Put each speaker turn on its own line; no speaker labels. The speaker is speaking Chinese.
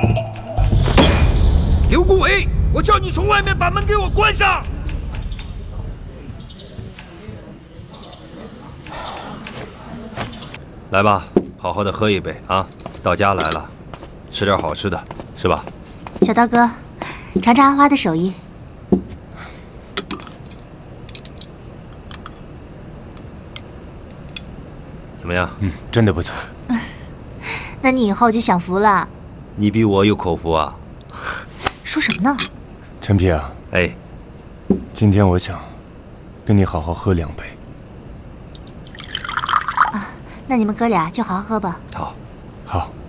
刘顾伟，我叫你从外面把门给我关上。
来吧，好好的喝一杯啊！到家来了，吃点好吃的，是吧？
小刀哥，尝尝阿花的手艺。
怎么样？
真的不错。
那你以后就享福了。
你比我有口福啊！
说什么呢？
陈皮啊，
哎，
今天我想跟你好好喝2杯。
那你们哥俩就好好喝吧。
好。
好。